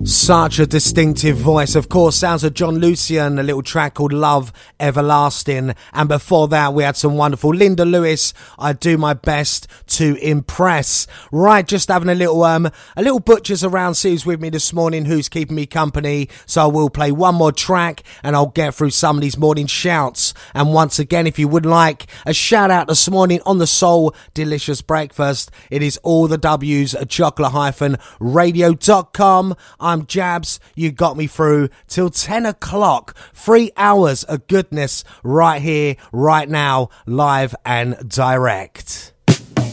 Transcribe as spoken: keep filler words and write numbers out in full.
Such a distinctive voice. Of course, sounds of John Lucian, a little track called Love Everlasting. And before that, we had some wonderful Linda Lewis, I Do My Best to Impress. Right, just having a little um a little butchers around, see who's with me this morning, who's keeping me company. So I will play one more track and I'll get through some of these morning shouts. And once again, if you would like a shout out this morning on the Soul Delicious Breakfast, it is all the W's at chocolate radio dot com. I'm Jabs, you got me through till ten o'clock. Three hours of goodness right here, right now, live and direct.